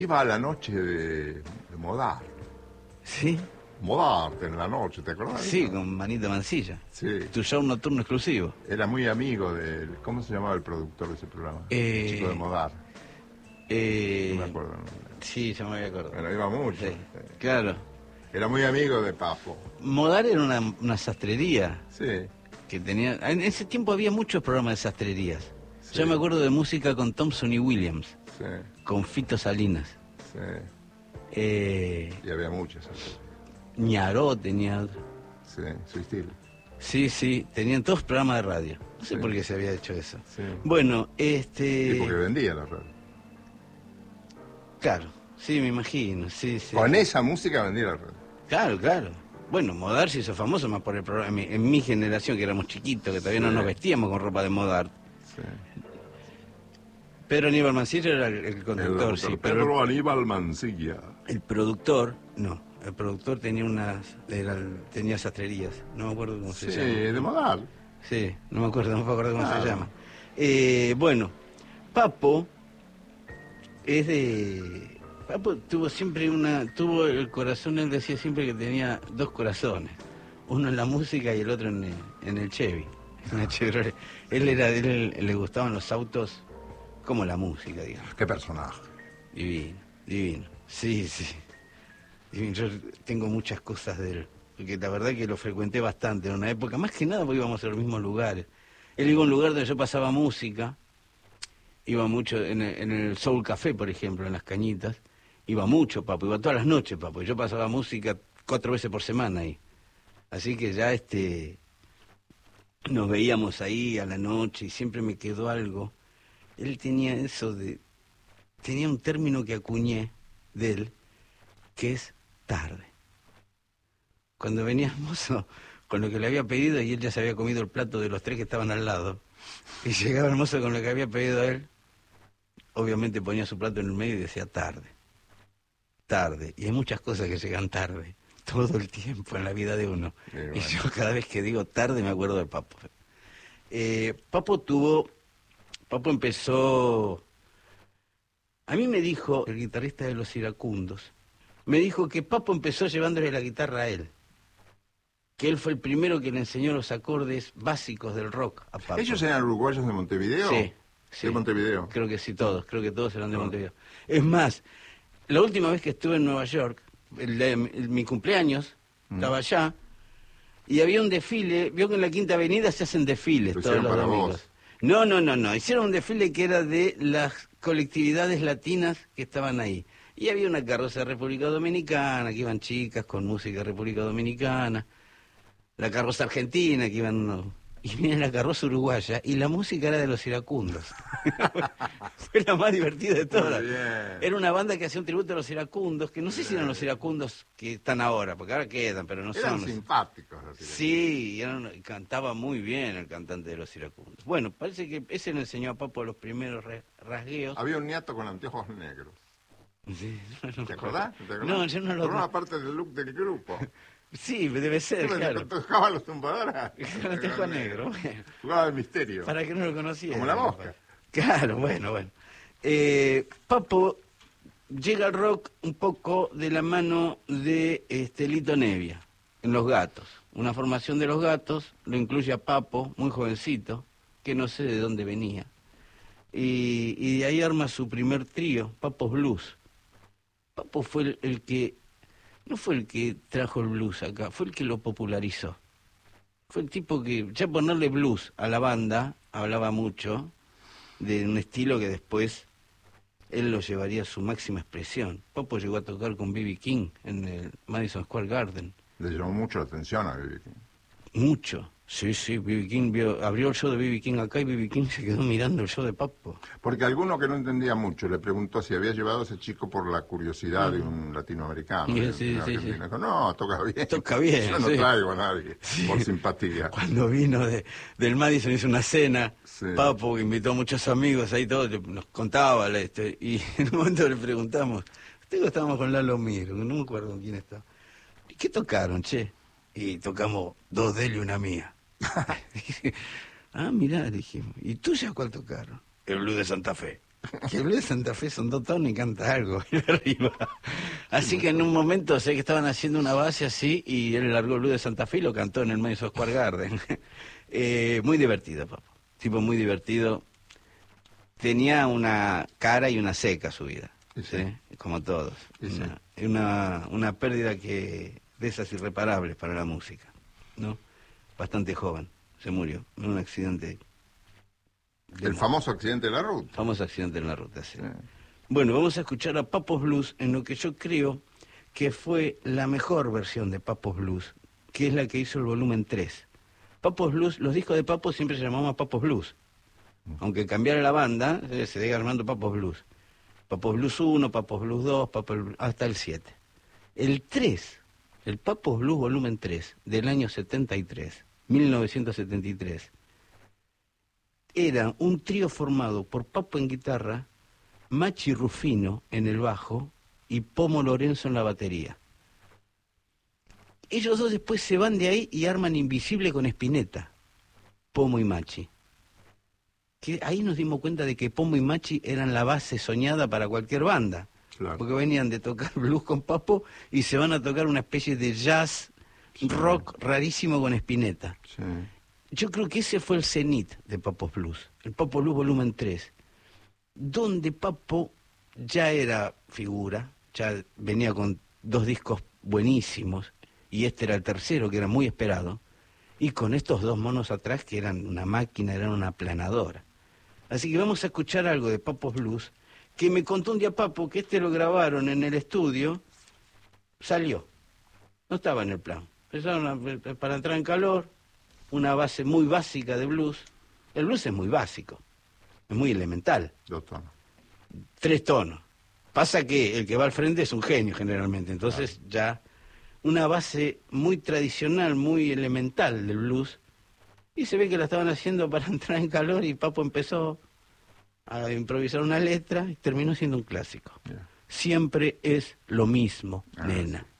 Iba a la noche de Modar. ¿Sí? Modar en la noche, ¿te acordás? Sí, con Manito Mancilla. Sí. Tu show nocturno exclusivo. Era muy amigo de... ¿Cómo se llamaba el productor de ese programa? El chico de Modar. No me acuerdo el nombre. Sí, ya me había acordado. Bueno, iba mucho. Sí, claro. Era muy amigo de Papo. Modar era una sastrería. Sí. Que tenía... En ese tiempo había muchos programas de sastrerías. Sí. Yo me acuerdo de música con Thompson y Williams. Sí. Con Fito Salinas. Sí. Y había muchas. Ñaró tenía... Sí, su estilo. Sí, sí, tenían todos programas de radio. No sé Sí. por qué se había hecho eso. Sí. Bueno, Sí, porque vendía la radio. Claro, sí, me imagino, sí, sí. Con esa música vendía la radio. Claro, claro. Bueno, Modar se hizo famoso más por el programa. En mi generación, que éramos chiquitos, que todavía no Sí. nos vestíamos con ropa de Modar. Sí. Pedro Aníbal Mancilla era el conductor, sí. Pedro Pero Aníbal Mancilla. el productor, no. El productor tenía tenía sastrerías. No me acuerdo cómo se Sí, llama. de Modar. Sí, no me acuerdo cómo Claro. se llama. Bueno, Papo es de... Papo tuvo siempre tuvo el corazón, él decía siempre que tenía dos corazones. Uno en la música y el otro en el Chevy. En el Chevrolet. Él le gustaban los autos como la música, digamos. Qué personaje. Divino, divino. Sí, sí. Divino. Yo tengo muchas cosas de él. Porque la verdad que lo frecuenté bastante en una época, más que nada porque íbamos a los mismos lugares. Él iba a un lugar donde yo pasaba música, iba mucho en el Soul Café, por ejemplo, en Las Cañitas, iba mucho, Papo, iba todas las noches, Papo, y yo pasaba música 4 veces por semana ahí. Así que ya nos veíamos ahí a la noche y siempre me quedó algo. Él tenía tenía un término que acuñé de él, que es tarde. Cuando venía el mozo con lo que le había pedido y él ya se había comido el plato de los 3 que estaban al lado, y llegaba el mozo con lo que había pedido a él, obviamente ponía su plato en el medio y decía tarde, tarde. Y hay muchas cosas que llegan tarde, todo el tiempo en la vida de uno. Bueno. Y yo cada vez que digo tarde me acuerdo del Papo. Papo empezó... A mí me dijo, el guitarrista de Los Iracundos, me dijo que Papo empezó llevándole la guitarra a él. Que él fue el primero que le enseñó los acordes básicos del rock a Papo. ¿Ellos eran uruguayos de Montevideo? Sí, sí. De Montevideo. Creo que sí, todos. Creo que todos eran de No. Montevideo. Es más, la última vez que estuve en Nueva York, mi cumpleaños, estaba allá, y había un desfile. Vio que en la Quinta Avenida se hacen desfiles Lo todos hicieron los para domingos. vos. No. Hicieron un desfile que era de las colectividades latinas que estaban ahí. Y había una carroza de República Dominicana, que iban chicas con música de República Dominicana. La carroza argentina, que iban unos... Y viene la carroza uruguaya, y la música era de Los Iracundos. Fue la más divertida de todas. Muy bien. Era una banda que hacía un tributo a Los Iracundos, que no sé si eran Los Iracundos que están ahora, porque ahora quedan, pero no Eran son. simpáticos. Así. Sí, cantaba muy bien el cantante de Los Iracundos. Bueno, parece que ese le enseñó a Papo los primeros rasgueos. Había un nieto con anteojos negros. Sí, ¿Te acordás? No, yo no lo... Formaba parte del look del grupo. Sí, debe ser, claro. Tocaba los tumbadores. Con anteojos negros. Jugaba de misterio. Para que no lo conociera. Como la mosca. Claro, bueno. Papo llega al rock un poco de la mano de Lito Nevia, en Los Gatos. Una formación de Los Gatos, lo incluye a Papo, muy jovencito, que no sé de dónde venía. Y de ahí arma su primer trío, Papos Blues. Papo fue el que... No fue el que trajo el blues acá, fue el que lo popularizó. Fue el tipo que, ya ponerle blues a la banda, hablaba mucho de un estilo que después él lo llevaría a su máxima expresión. Papo llegó a tocar con B.B. King en el Madison Square Garden. Le llamó mucho la atención a B.B. King. Mucho. Sí, B.B. King abrió el show de B.B. King acá y B.B. King se quedó mirando el show de Papo. Porque alguno que no entendía mucho le preguntó si había llevado a ese chico por la curiosidad de un latinoamericano. Sí. Dijo, no, toca bien. Toca bien, Yo no sí. traigo a nadie por simpatía. Cuando vino del Madison hizo una cena, Sí. Papo que invitó a muchos amigos ahí todos, nos contaba y en un momento le preguntamos, estábamos con Lalo Miro, no me acuerdo con quién estaba. ¿Y qué tocaron, che? Y tocamos 2 de él y una mía. Ah, mirá, dijimos. ¿Y tuyas cuál tocaron? El Blues de Santa Fe. Que el blues de Santa Fe son 2 tonos y canta algo ahí arriba. Así que en un momento sé que estaban haciendo una base así y él largó el blues de Santa Fe y lo cantó en el Madison Square Garden. Muy divertido, Papo. Tipo muy divertido. Tenía una cara y una seca su vida, ¿sí? Como todos. Sí. Una pérdida de esas irreparables para la música, ¿no? Bastante joven, se murió en un accidente. El famoso accidente de la ruta. Famoso accidente en la ruta, sí. Bueno, vamos a escuchar a Papos Blues en lo que yo creo que fue la mejor versión de Papos Blues, que es la que hizo el volumen 3. Papos Blues, los discos de Papos siempre se llamaban Papos Blues. Aunque cambiara la banda, se sigue armando Papos Blues. Papos Blues 1, Papos Blues 2, hasta el 7. El 3, el Papos Blues volumen 3, del año 73, 1973, era un trío formado por Papo en guitarra, Machi Rufino en el bajo y Pomo Lorenzo en la batería. Ellos dos después se van de ahí y arman Invisible con Spinetta, Pomo y Machi. Que ahí nos dimos cuenta de que Pomo y Machi eran la base soñada para cualquier banda. Claro. Porque venían de tocar blues con Papo y se van a tocar una especie de jazz, rock rarísimo con Spinetta. Sí. Yo creo que ese fue el cenit de Papos Blues, el Papos Blues volumen 3, donde Papo ya era figura, ya venía con 2 discos buenísimos, y este era el tercero, que era muy esperado, y con estos 2 monos atrás que eran una máquina, eran una aplanadora. Así que vamos a escuchar algo de Papos Blues, que me contó un día Papo que lo grabaron en el estudio, salió, no estaba en el plan, empezaron para entrar en calor, una base muy básica de blues. El blues es muy básico, es muy elemental. 2 tonos. 3 tonos. Pasa que el que va al frente es un genio generalmente, entonces ya una base muy tradicional, muy elemental del blues, y se ve que la estaban haciendo para entrar en calor y Papo empezó a improvisar una letra y terminó siendo un clásico. Siempre es lo mismo, nena.